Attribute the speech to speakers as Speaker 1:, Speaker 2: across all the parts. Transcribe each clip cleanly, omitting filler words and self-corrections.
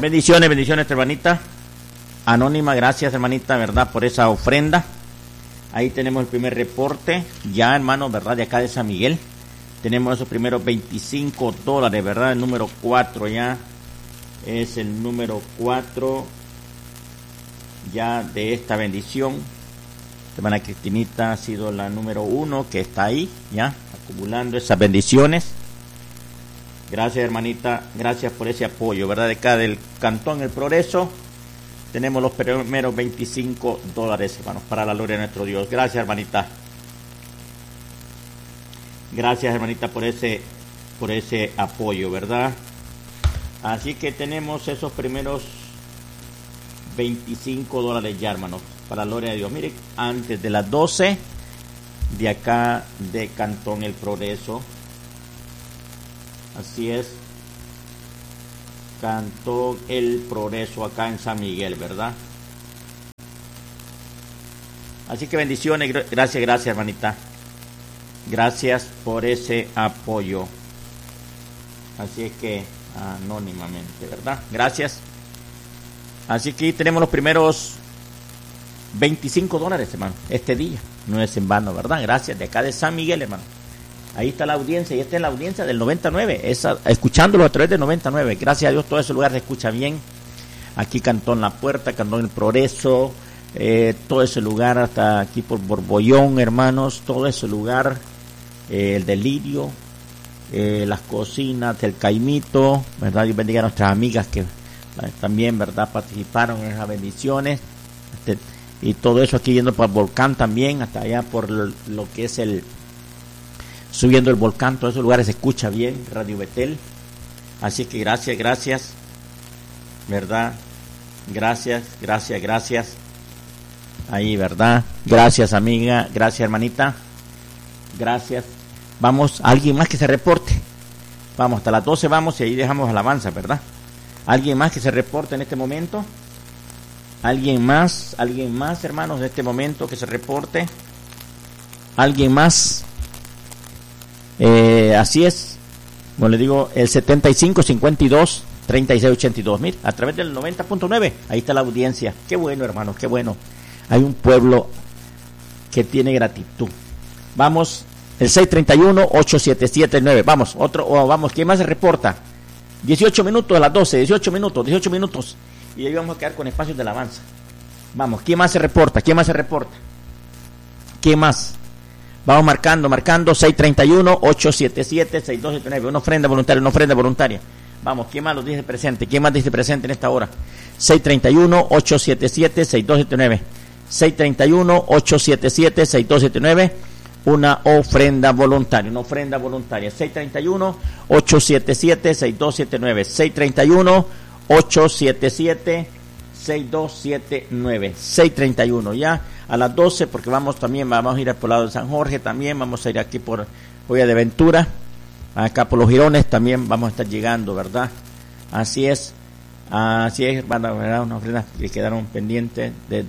Speaker 1: Bendiciones, bendiciones, hermanita. Anónima, gracias, hermanita, ¿verdad? Por esa ofrenda. Ahí tenemos el primer reporte, ya, hermano, ¿verdad? De acá de San Miguel. Tenemos esos primeros $25, ¿verdad? El número 4 ya. Es el número 4 ya de esta bendición. Hermana Cristinita ha sido la número 1 que está ahí, ya, acumulando esas bendiciones. Gracias, hermanita, gracias por ese apoyo, ¿verdad? De acá del Cantón El Progreso tenemos los primeros $25, hermanos, para la gloria de nuestro Dios. Gracias, hermanita. Gracias, hermanita, por ese apoyo, ¿verdad? Así que tenemos esos primeros $25 ya, hermanos, para la gloria de Dios. Mire, antes de las 12 de acá de Cantón El Progreso. Así es, Cantón El Progreso acá en San Miguel, ¿verdad? Así que bendiciones, gracias, hermanita. Gracias por ese apoyo. Así es que anónimamente, ¿verdad? Gracias. Así que tenemos los primeros $25, hermano, este día. No es en vano, ¿verdad? Gracias, de acá de San Miguel, hermano. Ahí está la audiencia, y esta es la audiencia del 99, escuchándolo a través del 99. Gracias a Dios, todo ese lugar se escucha bien. Aquí Cantón La Puerta, Cantón El Progreso, todo ese lugar, hasta aquí por Borbollón, hermanos, todo ese lugar, el Delirio, las cocinas del Caimito, ¿verdad? Dios bendiga a nuestras amigas que también, ¿verdad?, participaron en esas bendiciones. Y todo eso aquí yendo para el volcán también, hasta allá por lo que es subiendo el volcán, todos esos lugares se escucha bien, Radio Betel. Así que gracias, ¿verdad? Gracias. Ahí, ¿verdad? Gracias, amiga, gracias, hermanita. Gracias. Vamos, alguien más que se reporte. Vamos, hasta las 12 vamos y ahí dejamos alabanza, ¿verdad? ¿Alguien más que se reporte en este momento? ¿Alguien más, hermanos, en este momento que se reporte? ¿Alguien más? Así es, como le digo, el 7552-3682. Mire, a través del 90.9, ahí está la audiencia. Qué bueno, hermanos, qué bueno. Hay un pueblo que tiene gratitud. Vamos, el 631-8779. Vamos, vamos, ¿quién más se reporta? 18 minutos a las 12, 18 minutos. Y ahí vamos a quedar con espacios de alabanza. Vamos, ¿quién más se reporta? ¿Quién más? Vamos marcando, 631-877-6279. Una ofrenda voluntaria. Vamos, ¿quién más los dice presente? ¿Quién más dice presente en esta hora? 631-877-6279. 631-877-6279. Una ofrenda voluntaria. 631-877-6279. 631-877-6279. 631, ya. A las 12, porque vamos a ir al poblado de San Jorge, también vamos a ir aquí por Joya de Ventura, acá por los Girones, también vamos a estar llegando, ¿verdad? Así es, van a ver unas ofrendas que quedaron pendientes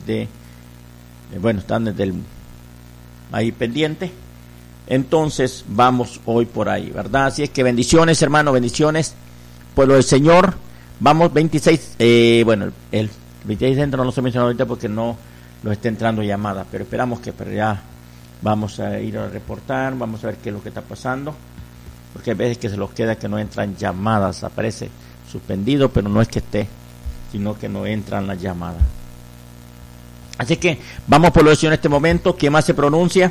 Speaker 1: están desde ahí pendientes, entonces vamos hoy por ahí, ¿verdad? Así es que bendiciones, hermano, bendiciones, pueblo del Señor. Vamos 26, el 26 centro no lo estoy mencionando ahorita porque no está entrando llamadas, pero esperamos que ya vamos a ir a reportar, vamos a ver qué es lo que está pasando, porque hay veces que se los queda que no entran llamadas, aparece suspendido, pero no es que esté, sino que no entran las llamadas. Así que vamos por lo de en este momento. ¿Quién más se pronuncia?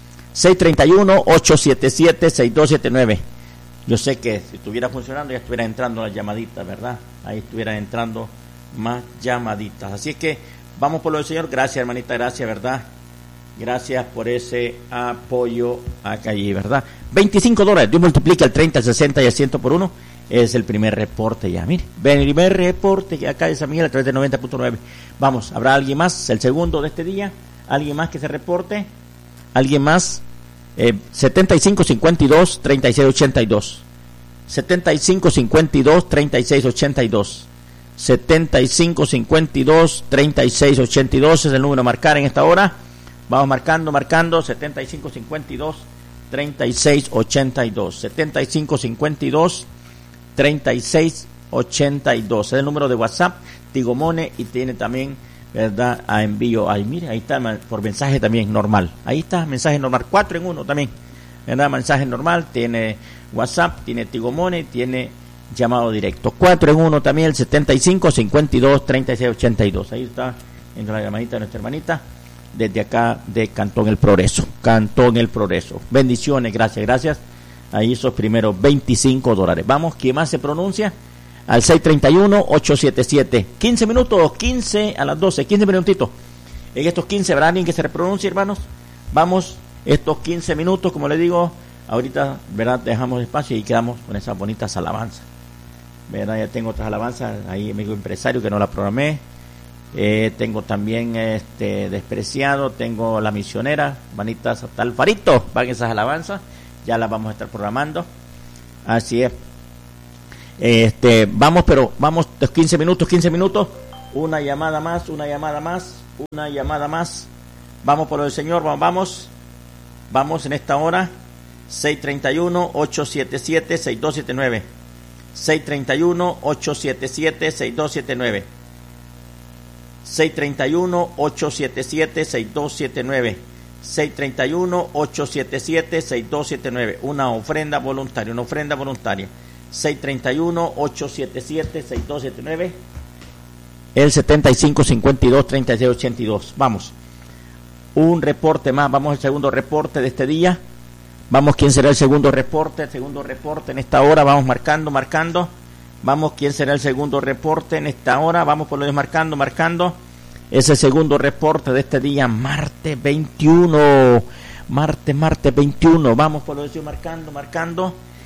Speaker 1: 631-877-6279. Yo sé que si estuviera funcionando ya estuviera entrando las llamaditas, ¿verdad? Ahí estuvieran entrando más llamaditas. Así es que vamos por lo del Señor. Gracias, hermanita, gracias, ¿verdad? Gracias por ese apoyo acá allí, ¿verdad? $25. Dios multiplica el 30, el 60 y el 100 por 1. Es el primer reporte ya, mire. El primer reporte acá de San Miguel a través de 90.9. Vamos, ¿habrá alguien más? El segundo de este día. ¿Alguien más que se reporte? ¿Alguien más? 7552-3682. 7552-3682. 7552-3682 es el número a marcar en esta hora. Vamos marcando 7552-3682. 7552-3682. 82. Es el número de WhatsApp, Tigo Money, y tiene también, ¿verdad?, a envío. Ahí, mire, ahí está por mensaje también normal. Ahí está, mensaje normal, 4 en 1 también. ¿Verdad? Mensaje normal, tiene WhatsApp, tiene Tigo Money, tiene llamado directo. 4 en 1 también, el 75 52 36 82. Ahí está, entra la llamadita de nuestra hermanita desde acá de Cantón El Progreso. Cantón El Progreso. Bendiciones, gracias. Ahí esos primeros $25. Vamos, ¿quién más se pronuncia? Al 631-877. 15 minutos, 15 a las 12, 15 minutitos. En estos 15, ¿habrá alguien que se pronuncie, hermanos? Vamos, estos 15 minutos, como le digo, ahorita, ¿verdad?, dejamos espacio y quedamos con esas bonitas alabanzas. ¿Verdad? Ya tengo otras alabanzas, ahí amigo empresario que no la programé. Tengo también Despreciado, tengo La Misionera, manitas hasta Alfarito, van esas alabanzas, ya las vamos a estar programando. Así es. Vamos 15 minutos, una llamada más. Vamos por el Señor, vamos en esta hora. 631-877-6279. 631-877-6279. 631-877-6279. 631-877-6279. Una ofrenda voluntaria. 631-877-6279. El 75-52-3682. Vamos. Un reporte más. Vamos al segundo reporte de este día. Vamos, ¿quién será el segundo reporte? El segundo reporte en esta hora. Vamos marcando. Vamos, ¿quién será el segundo reporte en esta hora? Vamos por lo de marcando. Ese segundo reporte de este día, martes 21. Martes 21. Vamos por lo de marcando.